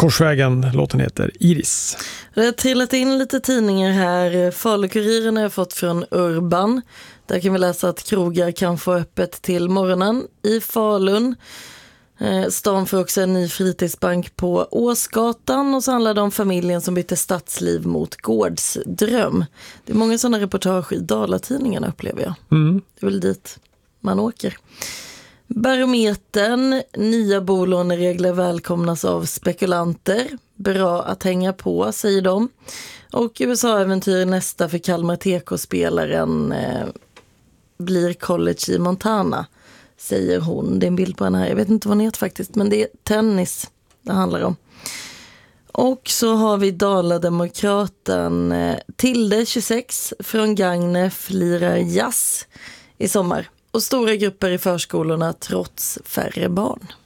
Korsvägen, låten heter Iris. Det har trillat in lite tidningar här. Falukuriren har jag fått från Urban. Där kan vi läsa att krogar kan få öppet till morgonen i Falun. Stan får också en ny fritidsbank på Åsgatan, och så handlar det om familjen som bytte stadsliv mot gårdsdröm. Det är många sådana reportage i Dalatidningarna, upplever jag. Det är väl dit man åker. Barometern, nya bolåneregler välkomnas av spekulanter. Bra att hänga på, säger de. Och USA-äventyr nästa för Kalmar TK-spelaren blir college i Montana, säger hon. Det är en bild på henne här. Jag vet inte vad hon heter faktiskt, men det är tennis det handlar om. Och så har vi Dala-Demokraten Tilde 26 från Gagnef lirar jazz i sommar. Och stora grupper i förskolorna trots färre barn.